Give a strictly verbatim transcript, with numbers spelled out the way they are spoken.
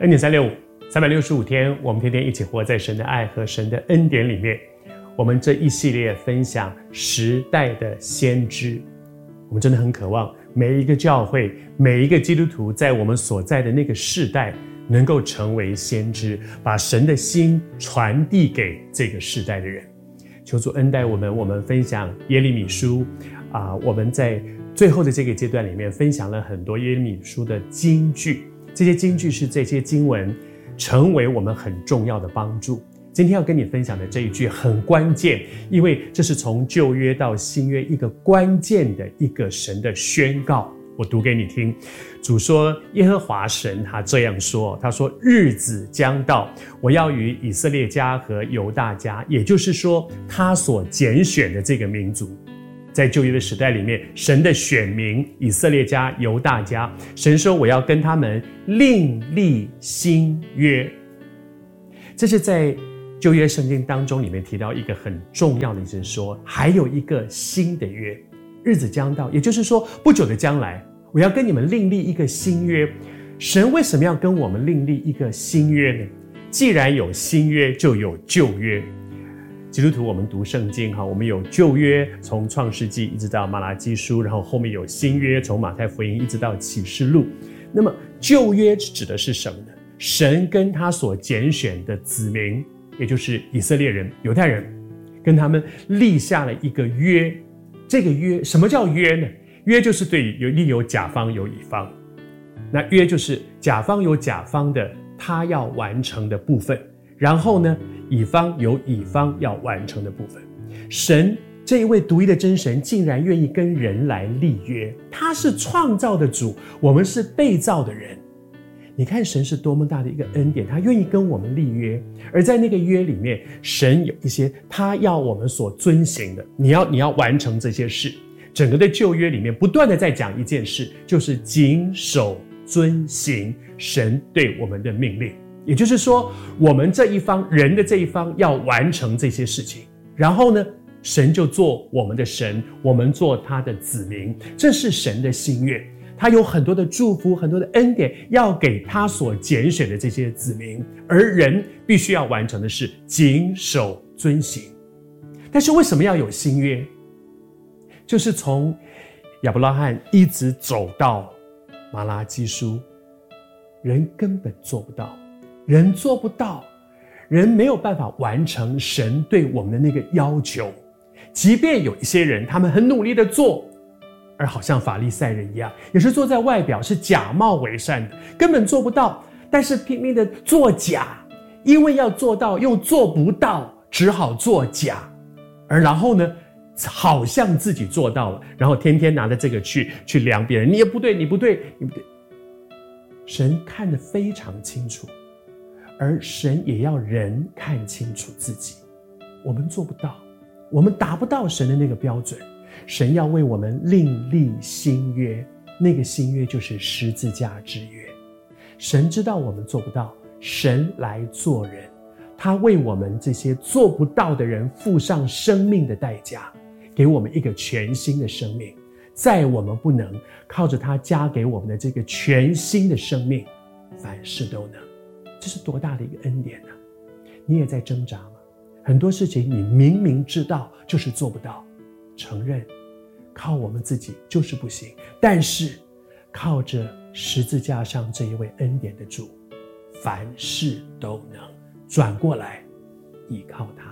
恩典三六五，三百六十五天，我们天天一起活在神的爱和神的恩典里面。我们这一系列分享时代的先知，我们真的很渴望每一个教会，每一个基督徒在我们所在的那个世代能够成为先知，把神的心传递给这个世代的人。求主恩待我们，我们分享耶利米书啊、呃，我们在最后的这个阶段里面分享了很多耶利米书的金句，这些金句是这些经文成为我们很重要的帮助。今天要跟你分享的这一句很关键，因为这是从旧约到新约一个关键的一个神的宣告。我读给你听，主说，耶和华神他这样说，他说，日子将到，我要与以色列家和犹大家，也就是说他所拣选的这个民族，在旧约的时代里面，神的选民以色列家、犹大家，神说我要跟他们另立新约。这是在旧约圣经当中里面提到一个很重要的意思，说还有一个新的约，日子将到，也就是说不久的将来，我要跟你们另立一个新约。神为什么要跟我们另立一个新约呢？既然有新约，就有旧约。基督徒我们读圣经，我们有旧约，从创世纪一直到马拉基书，然后后面有新约，从马太福音一直到启示录。那么旧约指的是什么呢？神跟他所拣选的子民，也就是以色列人、犹太人，跟他们立下了一个约。这个约，什么叫约呢？约就是对有立有甲方有乙方，那约就是甲方有甲方的他要完成的部分，然后呢，乙方有乙方要完成的部分。神这一位独一的真神竟然愿意跟人来立约，他是创造的主，我们是被造的人。你看神是多么大的一个恩典，他愿意跟我们立约，而在那个约里面，神有一些他要我们所遵行的，你要你要完成这些事。整个的旧约里面不断的在讲一件事，就是谨守遵行神对我们的命令。也就是说，我们这一方人的这一方要完成这些事情，然后呢，神就做我们的神，我们做他的子民，这是神的心愿。他有很多的祝福，很多的恩典要给他所拣选的这些子民，而人必须要完成的是谨守遵行。但是为什么要有新约？就是从亚伯拉罕一直走到马拉基书，人根本做不到，人做不到，人没有办法完成神对我们的那个要求。即便有一些人他们很努力的做，而好像法利赛人一样，也是做在外表，是假冒伪善的，根本做不到，但是拼命的作假，因为要做到又做不到，只好作假，而然后呢，好像自己做到了，然后天天拿着这个去去量别人，你也不对，你不对，你不对。神看得非常清楚，而神也要人看清楚自己。我们做不到，我们达不到神的那个标准。神要为我们另立新约，那个新约就是十字架之约。神知道我们做不到，神来做人，他为我们这些做不到的人付上生命的代价，给我们一个全新的生命。在我们不能，靠着他加给我们的这个全新的生命，凡事都能。这是多大的一个恩典啊！你也在挣扎吗？很多事情你明明知道，就是做不到，承认靠我们自己就是不行，但是靠着十字架上这一位恩典的主，凡事都能。转过来依靠他。